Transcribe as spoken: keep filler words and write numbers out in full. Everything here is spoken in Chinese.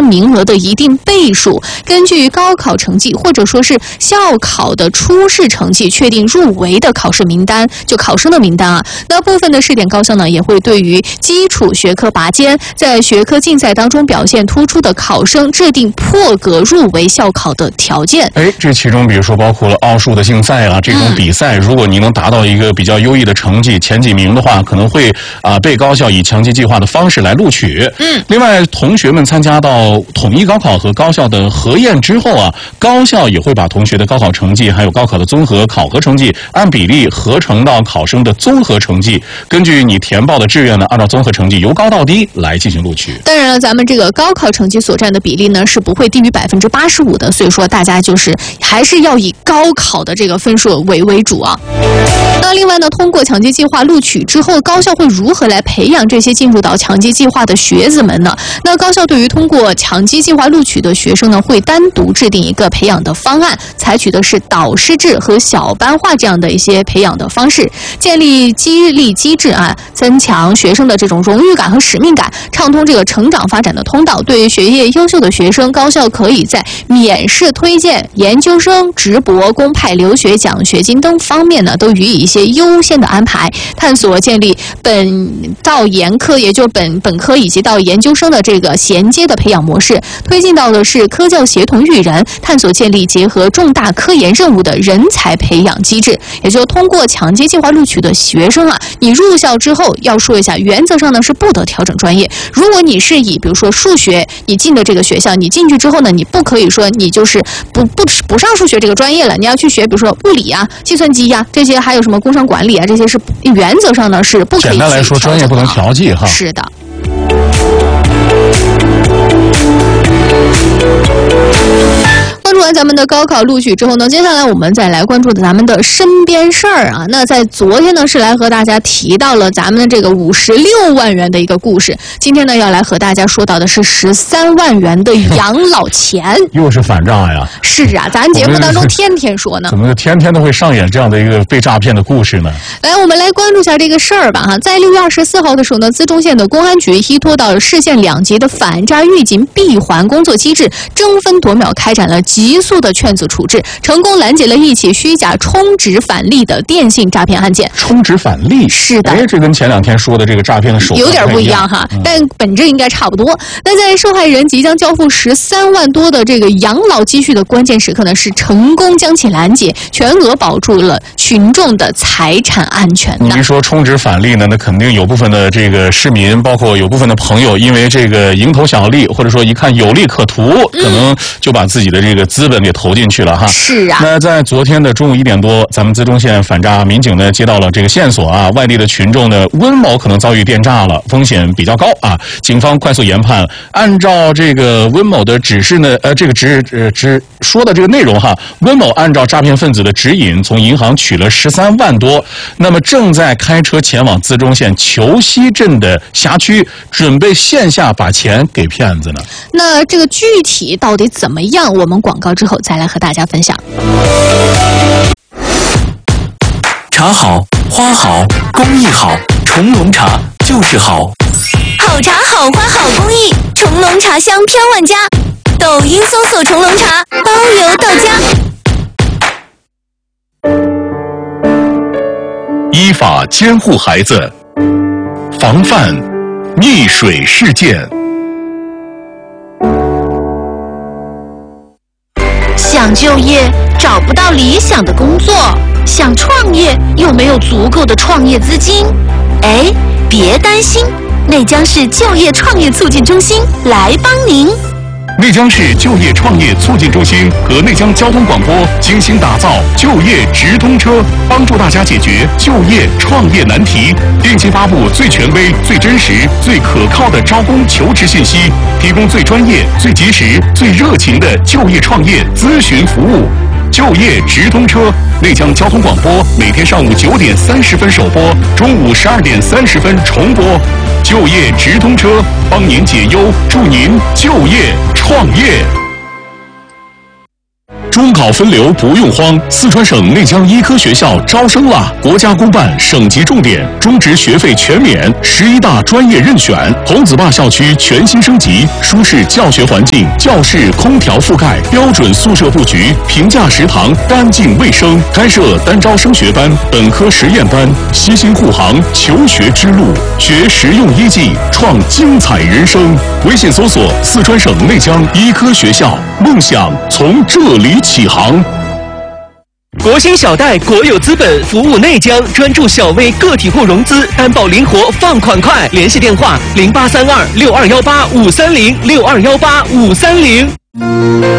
生名额的一定倍数，根据高考成绩或者说是校考的初试成绩确定入围的考试名单，就考生的名单啊。那部分的试点高校呢，也会对于基础学科拔尖，在学科竞赛当中表现突出的考生制定破格入围校考的条件。 哎，这其中比如说包括了奥数的竞赛啊，这种比赛，嗯、如果你能达到一个比较优异的成绩，前几名的话，可能会啊、呃、被高校以强基计划的方式来录取。嗯，另外，同学们参加到统一高考和高校的核验之后啊，高校也会把同学的高考成绩还有高考的综合考核成绩按比例合成到考生的综合成绩，根据你填报的志愿呢，按照综合成绩由高到低来进行录取。 当然了，咱们这个高考成绩所占的比例呢是不会低于百分之八十五的，所以说大家就是还是要以高考的这个分数为为主啊。那另外呢，通过强基计划录取之后，高校会如何来培养这些进入到强基计划的学子们呢？那高校对于通过强基计划录取的学生呢，会单独制定一个培养的方案，采取的是导师制和小班化这样的一些培养的方式，建立激励机制啊，增强学生的这种荣誉感和使命感，畅通这个成长发展的通道。对于学业优秀的学生，高校可以在免试推荐、研究生直博、公派留学奖学金等方面呢，都予以一些优先的安排，探索建立本到研科，也就是本本科以及到研究生的这个衔接的培养模式，推进到的是科教协同育人，探索建立结合重大科研任务的人才培养机制。也就是通过强基计划录取的学生啊，你入校之后要说一下，原则上呢是不得调整专业。如果你是以比如说数学，你进的这个学校，你进去之后呢，你不可以说你就是不不不上数学这个专业了，你要去学比如说物理啊、计算机呀、啊、这些，还有什么工商管理啊，这些是原则上呢是不可以。 简单来说，专业不能调剂哈。 是的。关注完咱们的高考录取之后呢，接下来我们再来关注咱们的身边事儿啊。那在昨天呢，是来和大家提到了咱们的这个五十六万元的一个故事。今天呢，要来和大家说到的是十三万元的养老钱。 又是反诈呀！ 是啊，咱节目当中天天说呢。 怎么天天都会上演这样的一个被诈骗的故事呢？ 来，我们来关注一下这个事儿吧哈。在六月二十四号的时候呢，资中县的公安局依托到市县两级的反诈预警闭环工作机制，争分夺秒开展了急速的劝阻处置，成功拦截了一起虚假充值返利的电信诈骗案件。 充值返利是的， 哎，这跟前两天说的这个诈骗的手法有点不一样哈，嗯、但本质应该差不多。那在受害人即将交付十三万多的这个养老积蓄的关键时刻呢，是成功将其拦截，全额保住了群众的财产安全呢。 你一说充值返利呢，那肯定有部分的这个市民，包括有部分的朋友，因为这个蝇头小利，或者说一看有利可图，可能就把自己的这个资本给投进去了哈。 是啊。 那在昨天的中午一点多，咱们资中县反诈民警呢接到了这个线索啊，外地的群众呢温某可能遭遇电诈了，风险比较高啊。警方快速研判，按照这个温某的指示呢，呃，这个指呃指说的这个内容哈，温某按照诈骗分子的指引，从银行取了十三万多，那么正在开车前往资中县求溪镇的辖区，准备线下把钱给骗子呢。 那这个具体到底怎么样？我们广告之后再来和大家分享。 茶好，花好，工艺好，重龙茶就是好。 好茶好花好工艺，重龙茶香飘万家。抖音搜索重龙茶，包邮到家。 依法监护孩子，防范溺水事件。 想就业找不到理想的工作，想创业又没有足够的创业资金，哎，别担心，内江市就业创业促进中心来帮您。 内江市就业创业促进中心和内江交通广播精心打造就业直通车，帮助大家解决就业创业难题，定期发布最权威、最真实、最可靠的招工求职信息，提供最专业、最及时、最热情的就业创业咨询服务。就业直通车，内江交通广播每天上午九点三十分首播，中午十二点三十分重播。就业直通车，帮您解忧，祝您就业创业。 中考分流不用慌，四川省内江医科学校招生啦！国家公办省级重点，中职学费全免，十一大专业任选。红子坝校区全新升级，舒适教学环境，教室空调覆盖，标准宿舍布局，平价食堂，干净卫生。开设单招升学班、本科实验班，悉心护航求学之路，学实用医技，创精彩人生。微信搜索四川省内江医科学校，梦想从这里起航。 国兴小贷国有资本服务内江，专注小微个体户融资，担保灵活，放款快。联系电话：零八三二六二幺八五三零六二幺八五三零。